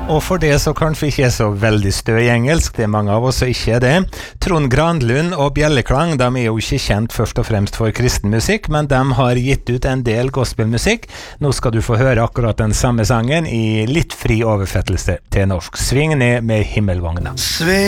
Og for det så kanskje ikke er så veldig stø i engelsk, det er mange av oss som ikke er det. Trond Granlund og Bjelleklang, de er jo ikke kjent først og fremst for kristenmusikk, men de har gitt ut en del gospelmusikk. Nå skal du få høre akkurat den samme sangen i litt fri oversettelse til norsk. Sving ned med himmelvogna.